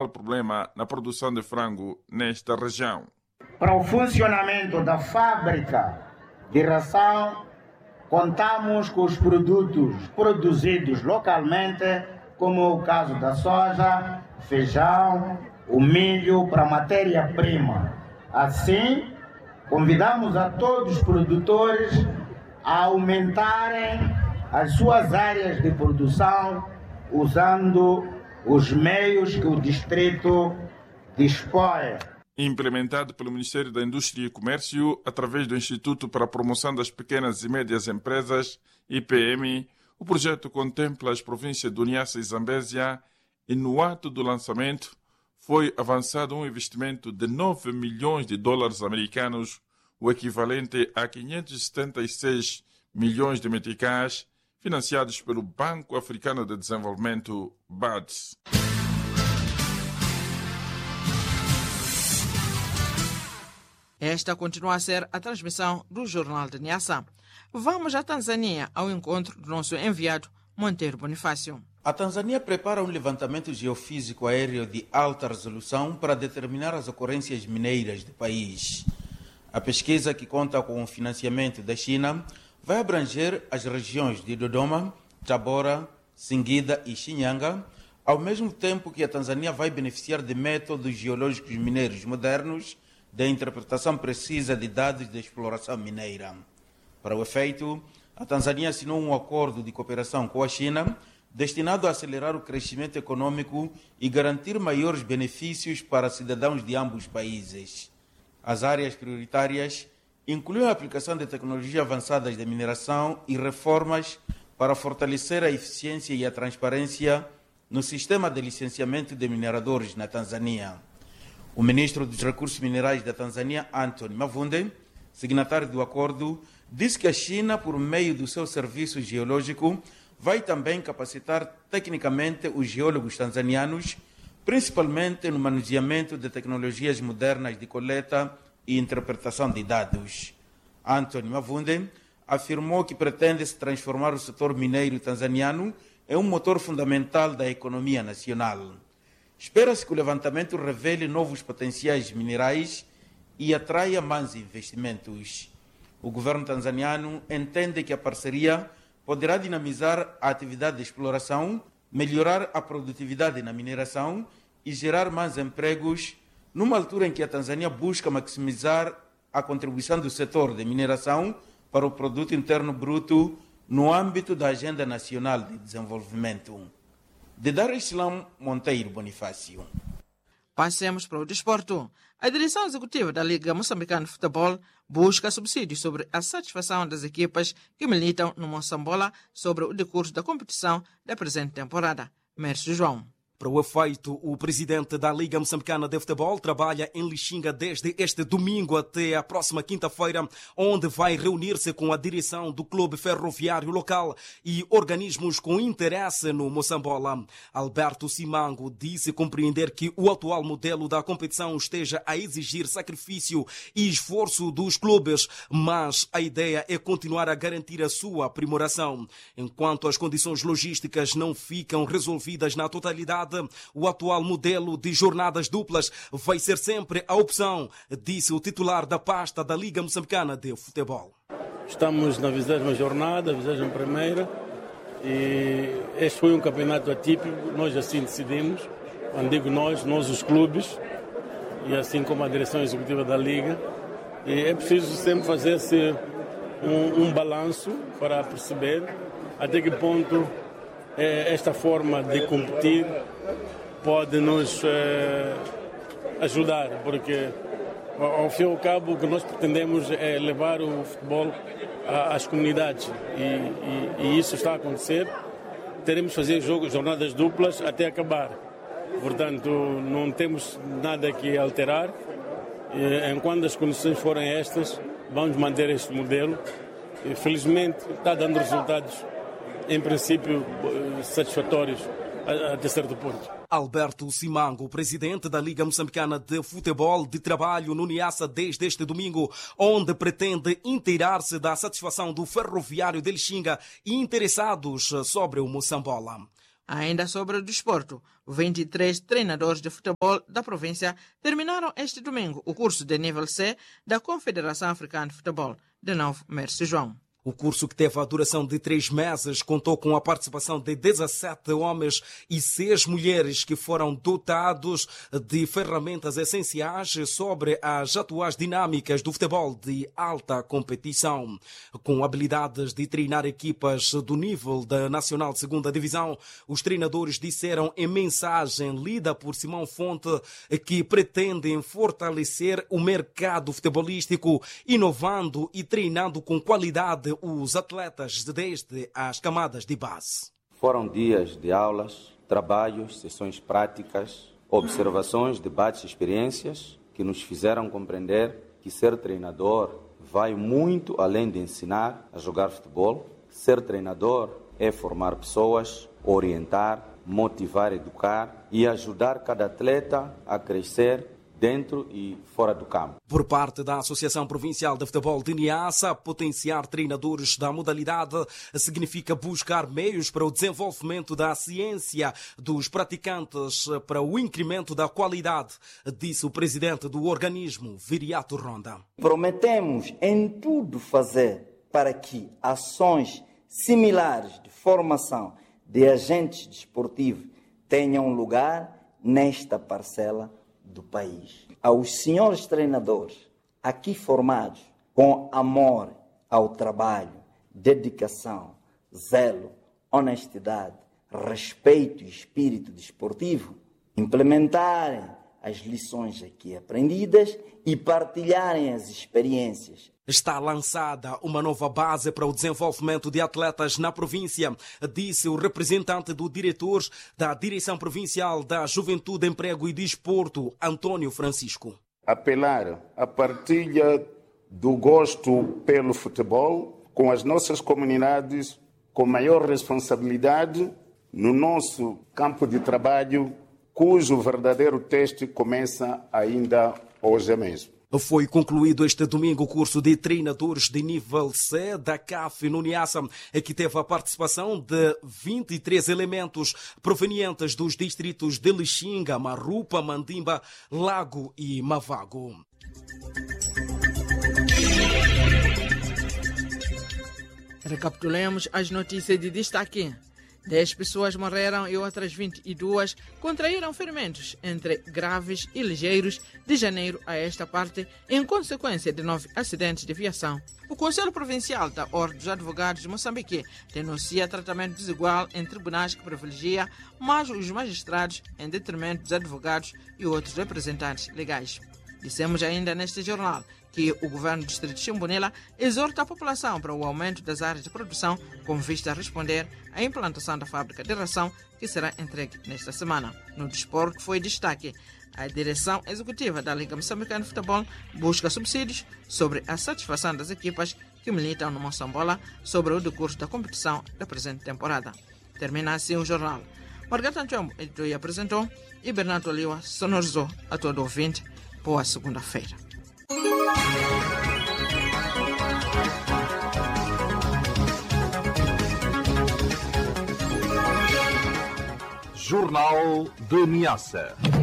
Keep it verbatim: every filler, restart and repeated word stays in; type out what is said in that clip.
problema na produção de frango nesta região. Para o funcionamento da fábrica de ração, contamos com os produtos produzidos localmente, como o caso da soja, feijão, o milho para matéria-prima. Assim, convidamos a todos os produtores a aumentarem as suas áreas de produção usando os meios que o distrito dispõe. Implementado pelo Ministério da Indústria e Comércio através do Instituto para a Promoção das Pequenas e Médias Empresas, I P M, o projeto contempla as províncias de Niassa e Zambésia e no ato do lançamento foi avançado um investimento de nove milhões de dólares americanos, o equivalente a quinhentos e setenta e seis milhões de meticais, financiados pelo Banco Africano de Desenvolvimento, B A D S. Esta continua a ser a transmissão do Jornal de Niassa. Vamos à Tanzânia ao encontro do nosso enviado Monteiro Bonifácio. A Tanzânia prepara um levantamento geofísico aéreo de alta resolução para determinar as ocorrências mineiras do país. A pesquisa, que conta com o financiamento da China, vai abranger as regiões de Dodoma, Tabora, Singida e Shinyanga, ao mesmo tempo que a Tanzânia vai beneficiar de métodos geológicos mineiros modernos da interpretação precisa de dados de exploração mineira. Para o efeito, a Tanzânia assinou um acordo de cooperação com a China destinado a acelerar o crescimento econômico e garantir maiores benefícios para cidadãos de ambos os países. As áreas prioritárias incluem a aplicação de tecnologias avançadas de mineração e reformas para fortalecer a eficiência e a transparência no sistema de licenciamento de mineradores na Tanzânia. O ministro dos Recursos Minerais da Tanzânia, Anthony Mavunde, signatário do acordo, disse que a China, por meio do seu serviço geológico, vai também capacitar tecnicamente os geólogos tanzanianos, principalmente no manuseamento de tecnologias modernas de coleta e interpretação de dados. Anthony Mavunde afirmou que pretende-se transformar o setor mineiro tanzaniano em um motor fundamental da economia nacional. Espera-se que o levantamento revele novos potenciais minerais e atraia mais investimentos. O governo tanzaniano entende que a parceria poderá dinamizar a atividade de exploração, melhorar a produtividade na mineração e gerar mais empregos, numa altura em que a Tanzânia busca maximizar a contribuição do setor de mineração para o produto interno bruto no âmbito da Agenda Nacional de Desenvolvimento. De Dar es Salaam, Monteiro Bonifácio. Passemos para o desporto. A direção executiva da Liga Moçambicana de Futebol busca subsídios sobre a satisfação das equipas que militam no Moçambola sobre o decurso da competição da presente temporada. Mércio João. Para o efeito, o presidente da Liga Moçambicana de Futebol trabalha em Lixinga desde este domingo até a próxima quinta-feira, onde vai reunir-se com a direção do clube ferroviário local e organismos com interesse no Moçambola. Alberto Simango disse compreender que o atual modelo da competição esteja a exigir sacrifício e esforço dos clubes, mas a ideia é continuar a garantir a sua aprimoração. Enquanto as condições logísticas não ficam resolvidas na totalidade, o atual modelo de jornadas duplas vai ser sempre a opção, disse o titular da pasta da Liga Moçambicana de Futebol. Estamos na vigésima jornada, vigésima primeira, e este foi um campeonato atípico, nós assim decidimos, quando digo nós, nós os clubes, e assim como a direção executiva da Liga, e é preciso sempre fazer-se um, um balanço para perceber até que ponto esta forma de competir pode nos eh, ajudar, porque ao fim e ao cabo o que nós pretendemos é levar o futebol às comunidades e, e, e isso está a acontecer. Teremos que fazer jogos, jornadas duplas até acabar, portanto não temos nada que alterar. E, enquanto as condições forem estas, vamos manter este modelo e felizmente está dando resultados em princípio satisfatórios até certo ponto. Alberto Simango, presidente da Liga Moçambicana de Futebol, de trabalho no Niassa desde este domingo, onde pretende inteirar-se da satisfação do ferroviário de Lixinga e interessados sobre o Moçambola. Ainda sobre o desporto, vinte e três treinadores de futebol da província terminaram este domingo o curso de nível C da Confederação Africana de Futebol de Novo Mércio João. O curso, que teve a duração de três meses, contou com a participação de dezassete homens e seis mulheres que foram dotados de ferramentas essenciais sobre as atuais dinâmicas do futebol de alta competição. Com habilidades de treinar equipas do nível da Nacional de Segunda Divisão, os treinadores disseram em mensagem lida por Simão Fonte que pretendem fortalecer o mercado futebolístico, inovando e treinando com qualidade os atletas desde as camadas de base. Foram dias de aulas, trabalhos, sessões práticas, observações, debates e experiências que nos fizeram compreender que ser treinador vai muito além de ensinar a jogar futebol. Ser treinador é formar pessoas, orientar, motivar, educar e ajudar cada atleta a crescer dentro e fora do campo. Por parte da Associação Provincial de Futebol de Niassa, potenciar treinadores da modalidade significa buscar meios para o desenvolvimento da ciência dos praticantes para o incremento da qualidade, disse o presidente do organismo, Viriato Ronda. Prometemos em tudo fazer para que ações similares de formação de agentes desportivos tenham lugar nesta parcela do país. Aos senhores treinadores aqui formados com amor ao trabalho, dedicação, zelo, honestidade, respeito e espírito desportivo, implementarem as lições aqui aprendidas e partilharem as experiências. Está lançada uma nova base para o desenvolvimento de atletas na província, disse o representante do diretor da Direção Provincial da Juventude, Emprego e Desporto, Antônio Francisco. Apelar à partilha do gosto pelo futebol com as nossas comunidades com maior responsabilidade no nosso campo de trabalho, cujo verdadeiro teste começa ainda hoje mesmo. Foi concluído este domingo o curso de treinadores de nível C da C A F no Niassa, que teve a participação de vinte e três elementos provenientes dos distritos de Lixinga, Marupa, Mandimba, Lago e Mavago. Recapitulemos as notícias de destaque. Dez pessoas morreram e outras vinte e duas contraíram ferimentos entre graves e ligeiros de janeiro a esta parte, em consequência de nove acidentes de viação. O Conselho Provincial da Ordem dos Advogados de Moçambique denuncia tratamento desigual em tribunais que privilegia mais os magistrados em detrimento dos advogados e outros representantes legais. Dissemos ainda neste jornal que o governo do distrito de Chimbunila exorta a população para o aumento das áreas de produção com vista a responder à implantação da fábrica de ração que será entregue nesta semana. No desporto foi destaque: a direção executiva da Liga Moçambicana de Futebol busca subsídios sobre a satisfação das equipas que militam no Moçambola sobre o decurso da competição da presente temporada. Termina assim o jornal. Margarita Antiombo editou e apresentou, e Bernardo Oliwa sonorizou a todo ouvinte. Boa segunda-feira. Jornal de Niassa.